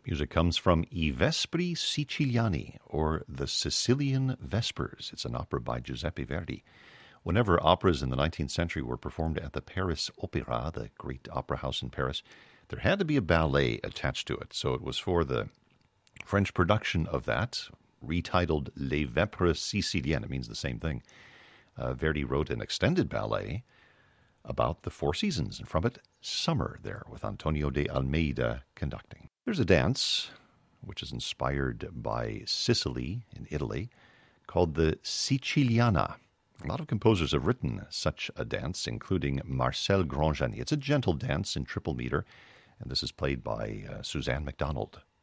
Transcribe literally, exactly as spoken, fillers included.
Music comes from I Vespri Siciliani, or The Sicilian Vespers. It's an opera by Giuseppe Verdi. Whenever operas in the nineteenth century were performed at the Paris Opéra, the great opera house in Paris, there had to be a ballet attached to it. So it was for the French production of that, retitled Les Vespres Siciliennes. It means the same thing. Uh, Verdi wrote an extended ballet about the four seasons, and from it, Summer there, with Antonio de Almeida conducting. There's a dance, which is inspired by Sicily in Italy, called the Siciliana. A lot of composers have written such a dance, including Marcel Grandjani. It's a gentle dance in triple meter, and this is played by uh, Suzanne MacDonald.